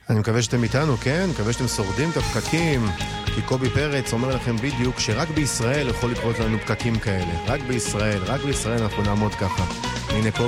אני מקווה שאתם איתנו, כן? מקווה שאתם שורדים את הפקקים, כי קובי פרץ אומר לכם בדיוק שרק בישראל יכול לקרות לנו פקקים כאלה. רק בישראל אנחנו נעמוד ככה. הנה קובי.